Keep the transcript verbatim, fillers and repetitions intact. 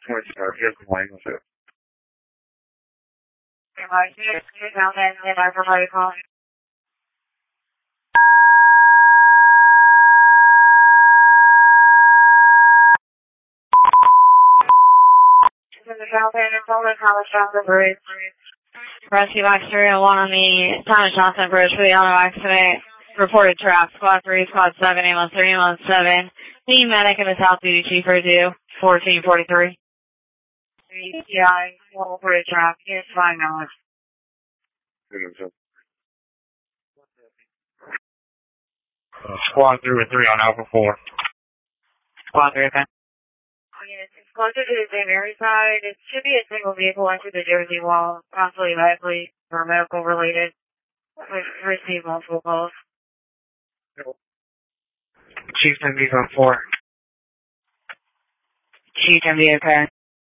twenty-star, here's the line with it. Alright, here's here's down there, and I provide a call. This is the South End and Pullman Thomas Johnson Bridge. Rescue Box three oh one on the Thomas Johnson Bridge for the auto accident. Reported track, Squad three, Squad seven, ambulance three, ambulance seven. The medic and the South Duty Chief are due, fourteen forty-three. E T I, one reported track, here's five dollars. Uh, squad three with three on Alpha four. Squad three, okay. Yes, it's closer to the Saint Mary side. It should be a single vehicle entering the Jersey Wall, possibly likely or medical related. We've received multiple calls. Chief M D on four. Chief M D, okay.